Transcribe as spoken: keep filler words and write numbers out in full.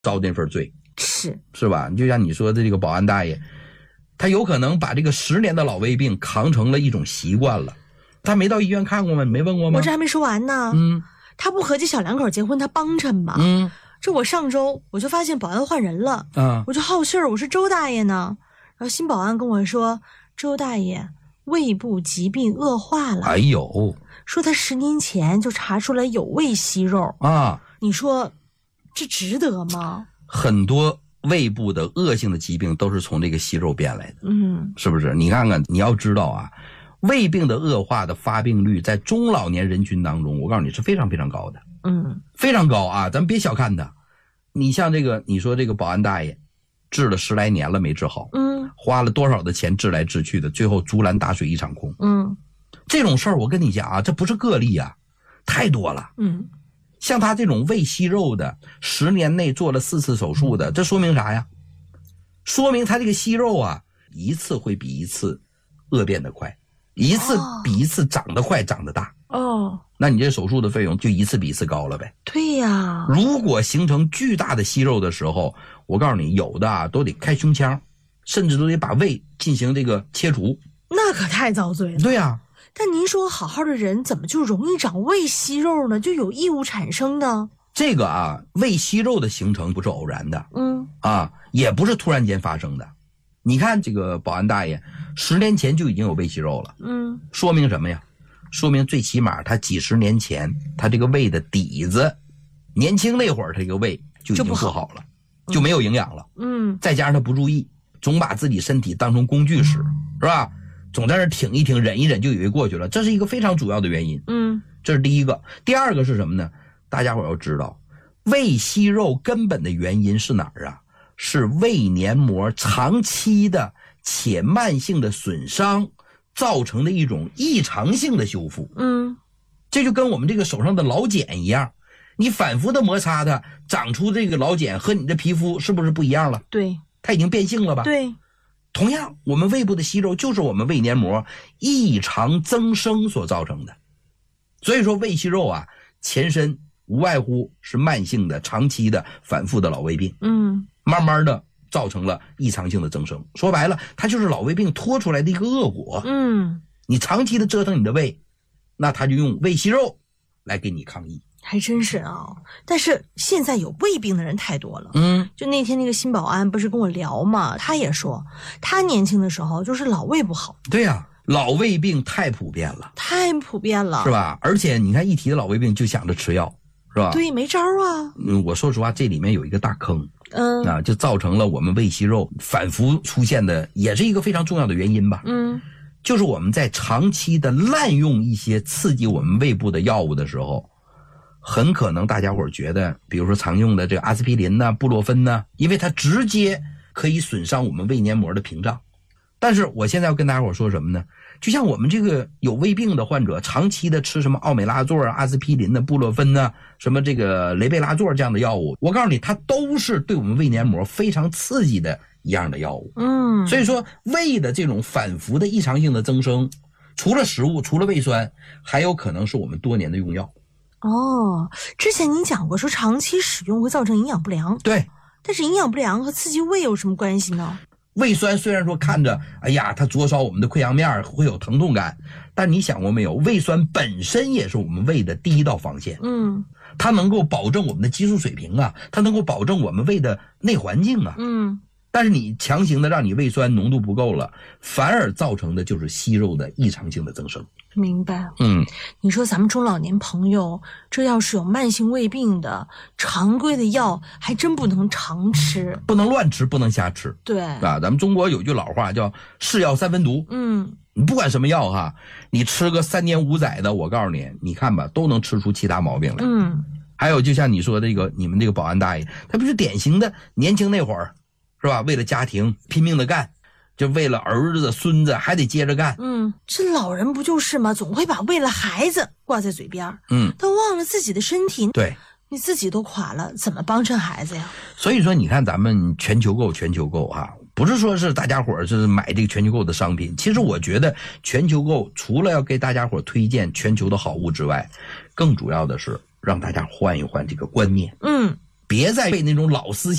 遭那份罪， 是是吧？就像你说的这个保安大爷，他有可能把这个十年的老胃病扛成了一种习惯了。他没到医院看过吗？你没问过吗？ 我这还没说完呢。 嗯， 他不和这小两口结婚，他帮衬吗？ 嗯， 这我上周我就发现保安换人了， 啊， 我就好信儿，我说周大爷呢？然后新保安跟我说，周大爷胃部疾病恶化了。 哎呦， 说他十年前就查出来有胃息肉啊， 你说这值得吗？ 很多胃部的恶性的疾病都是从这个息肉变来的， 嗯， 是不是？你看看，你要知道啊，胃病的恶化的发病率在中老年人群当中，我告诉你是非常非常高的， 嗯， 非常高啊！咱们别小看它。你像这个，你说这个保安大爷，治了十来年了没治好， 嗯， 花了多少的钱治来治去的，最后竹篮打水一场空。 嗯， 这种事儿我跟你讲啊，这不是个例啊，太多了。 嗯， 像他这种胃息肉的，十年内做了四次手术的，这说明啥呀？说明他这个息肉啊，一次会比一次恶变得快，一次比一次长得快，长得大。 哦， 那你这手术的费用就一次比一次高了呗。 对呀。 如果形成巨大的息肉的时候，我告诉你，有的啊都得开胸腔，甚至都得把胃进行这个切除。 那可太遭罪了。 对呀、啊。 但您说好好的人怎么就容易长胃息肉呢？就有异物产生呢？ 这个啊，胃息肉的形成不是偶然的， 嗯， 啊，也不是突然间发生的。你看这个保安大爷，十年前就已经有胃息肉了， 嗯， 说明什么呀？说明最起码他几十年前他这个胃的底子，年轻那会儿他这个胃就已经不好了，就, 就没有营养了。 嗯， 再加上他不注意，总把自己身体当成工具使，是吧？总在那挺一挺，忍一忍就以为过去了，这是一个非常主要的原因。 嗯， 这是第一个。第二个是什么呢？大家伙要知道，胃息肉根本的原因是哪儿啊？是胃黏膜长期的且慢性的损伤造成的一种异常性的修复。 嗯， 这就跟我们这个手上的老茧一样，你反复的摩擦它，长出这个老茧和你的皮肤是不是不一样了？ 对， 它已经变性了吧？ 对。 同样，我们胃部的息肉就是我们胃黏膜异常增生所造成的。所以说胃息肉啊，前身无外乎是慢性的、长期的、反复的老胃病， 嗯， 慢慢的造成了异常性的增生。说白了，它就是老胃病拖出来的一个恶果。 嗯， 你长期的折腾你的胃，那它就用胃息肉来给你抗议。 还真是啊，但是现在有胃病的人太多了。 嗯， 就那天那个新保安不是跟我聊嘛，他也说他年轻的时候就是老胃不好。 对呀、啊，老胃病太普遍了， 太普遍了， 是吧？而且你看一提到老胃病就想着吃药，是吧？ 对，没招啊。 嗯，我说实话，这里面有一个大坑， 嗯啊，就造成了我们胃息肉反复出现的，也是一个非常重要的原因吧。 嗯， 就是我们在长期的滥用一些刺激我们胃部的药物的时候，很可能大家伙觉得，比如说常用的这个阿司匹林呐、布洛芬呐，因为它直接可以损伤我们胃黏膜的屏障。但是我现在要跟大家伙说什么呢？就像我们这个有胃病的患者，长期的吃什么奥美拉唑啊、阿司匹林的布洛芬呐、什么这个雷贝拉唑这样的药物，我告诉你，它都是对我们胃黏膜非常刺激的一样的药物。 嗯， 所以说胃的这种反复的异常性的增生，除了食物，除了胃酸，还有可能是我们多年的用药。 哦，之前您讲过说长期使用会造成营养不良， 对， 但是营养不良和刺激胃有什么关系呢？ 胃酸虽然说看着，哎呀，它灼烧我们的溃疡面会有疼痛感，但你想过没有，胃酸本身也是我们胃的第一道防线。 嗯， 它能够保证我们的激素水平啊，它能够保证我们胃的内环境啊。 嗯， 但是你强行的让你胃酸浓度不够了，反而造成的就是息肉的异常性的增生。 明白。 嗯， 你说咱们中老年朋友，这要是有慢性胃病的，常规的药还真不能常吃， 不能乱吃，不能瞎吃。 对啊，咱们中国有句老话叫是药三分毒。 嗯， 你不管什么药哈，你吃个三年五载的，我告诉你，你看吧，都能吃出其他毛病来。 嗯， 还有就像你说的这个，你们这个保安大爷，他不是典型的年轻那会儿，是吧？为了家庭拼命的干，就为了儿子孙子还得接着干。 嗯，这老人不就是吗？总会把为了孩子挂在嘴边， 嗯， 但忘了自己的身体。 对， 你自己都垮了，怎么帮衬孩子呀？ 所以说，你看咱们全球购，全球购哈、啊，不是说是大家伙儿是买这个全球购的商品。其实我觉得全球购除了要给大家伙儿推荐全球的好物之外，更主要的是让大家换一换这个观念。 嗯。 别再被那种老思想